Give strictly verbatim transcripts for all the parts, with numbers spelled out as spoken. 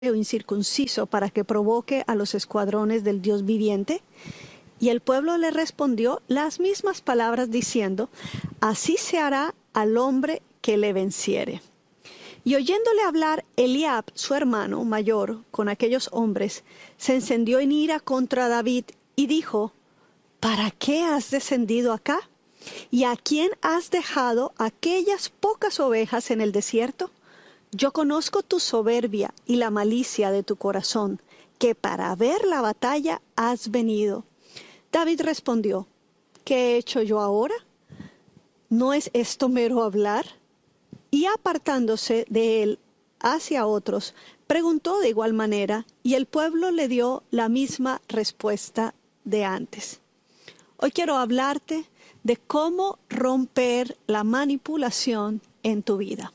o incircunciso para que provoque a los escuadrones del Dios viviente? Y el pueblo le respondió las mismas palabras diciendo, así se hará al hombre que le venciere. Y oyéndole hablar Eliab, su hermano mayor, con aquellos hombres, se encendió en ira contra David y dijo, ¿para qué has descendido acá? ¿Y a quién has dejado aquellas pocas ovejas en el desierto? Yo conozco tu soberbia y la malicia de tu corazón, que para ver la batalla has venido. David respondió, ¿qué he hecho yo ahora? ¿No es esto mero hablar? Y apartándose de él hacia otros, preguntó de igual manera, y el pueblo le dio la misma respuesta de antes. Hoy quiero hablarte de cómo romper la manipulación en tu vida.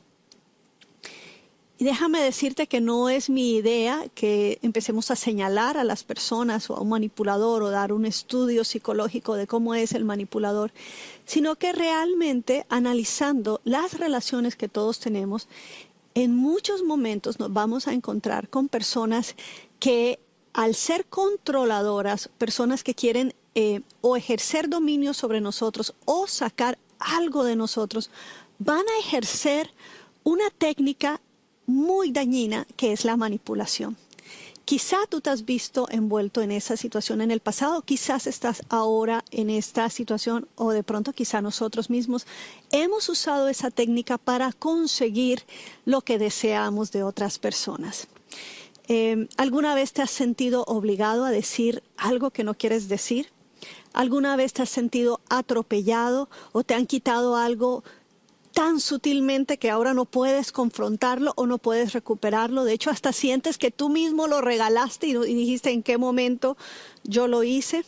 Y déjame decirte que no es mi idea que empecemos a señalar a las personas o a un manipulador o dar un estudio psicológico de cómo es el manipulador, sino que realmente analizando las relaciones que todos tenemos, en muchos momentos nos vamos a encontrar con personas que al ser controladoras, personas que quieren eh, o ejercer dominio sobre nosotros o sacar algo de nosotros, van a ejercer una técnica muy dañina que es la manipulación. Quizá tú te has visto envuelto en esa situación en el pasado, quizás estás ahora en esta situación o de pronto quizá nosotros mismos hemos usado esa técnica para conseguir lo que deseamos de otras personas. Eh, ¿Alguna vez te has sentido obligado a decir algo que no quieres decir? ¿Alguna vez te has sentido atropellado o te han quitado algo tan sutilmente que ahora no puedes confrontarlo o no puedes recuperarlo? De hecho, hasta sientes que tú mismo lo regalaste y, y dijiste en qué momento yo lo hice.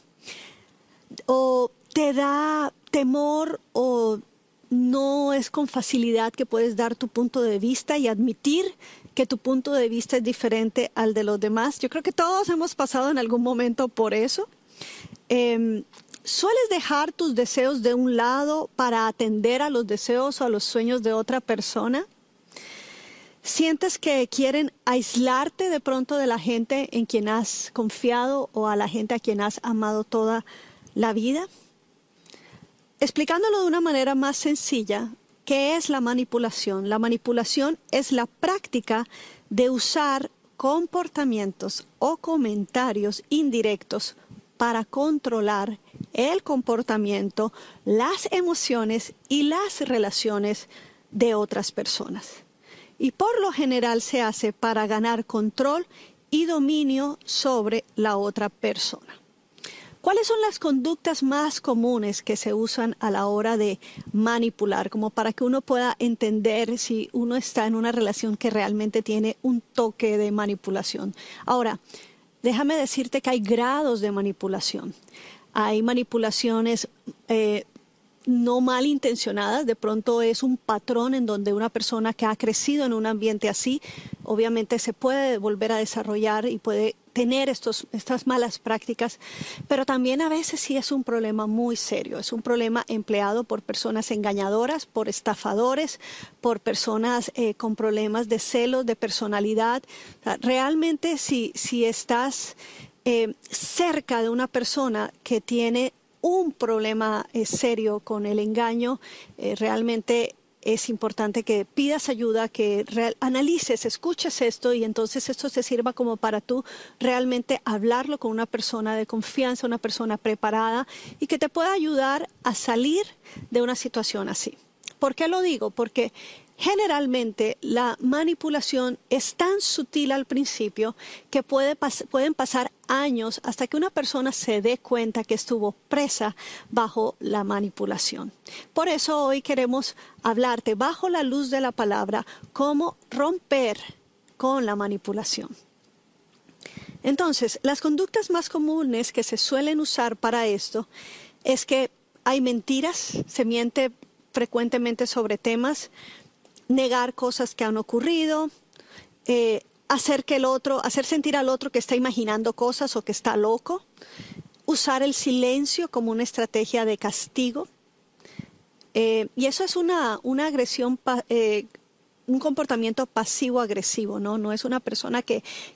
O te da temor o no es con facilidad que puedes dar tu punto de vista y admitir que tu punto de vista es diferente al de los demás. Yo creo que todos hemos pasado en algún momento por eso. Eh, ¿Sueles dejar tus deseos de un lado para atender a los deseos o a los sueños de otra persona? ¿Sientes que quieren aislarte de pronto de la gente en quien has confiado o a la gente a quien has amado toda la vida? Explicándolo de una manera más sencilla, ¿qué es la manipulación? La manipulación es la práctica de usar comportamientos o comentarios indirectos para controlar el comportamiento, las emociones y las relaciones de otras personas. Y por lo general se hace para ganar control y dominio sobre la otra persona. ¿Cuáles son las conductas más comunes que se usan a la hora de manipular? Como para que uno pueda entender si uno está en una relación que realmente tiene un toque de manipulación. Ahora, déjame decirte que hay grados de manipulación. Hay manipulaciones eh, no malintencionadas, de pronto es un patrón en donde una persona que ha crecido en un ambiente así, obviamente se puede volver a desarrollar y puede tener estos, estas malas prácticas, pero también a veces sí es un problema muy serio, es un problema empleado por personas engañadoras, por estafadores, por personas eh, con problemas de celos, de personalidad. O sea, realmente si, si estás eh, cerca de una persona que tiene un problema eh, serio con el engaño, eh, realmente es importante que pidas ayuda, que real, analices, escuches esto y entonces esto te sirva como para tú realmente hablarlo con una persona de confianza, una persona preparada y que te pueda ayudar a salir de una situación así. ¿Por qué lo digo? Porque generalmente la manipulación es tan sutil al principio que puede pas- pueden pasar años hasta que una persona se dé cuenta que estuvo presa bajo la manipulación. Por eso hoy queremos hablarte bajo la luz de la palabra cómo romper con la manipulación. Entonces, las conductas más comunes que se suelen usar para esto es que hay mentiras, se miente frecuentemente sobre temas, negar cosas que han ocurrido, eh, hacer que el otro, hacer sentir al otro que está imaginando cosas o que está loco, usar el silencio como una estrategia de castigo. Eh, y eso es una, una agresión pa, eh, un comportamiento pasivo-agresivo, ¿no? No es una persona que,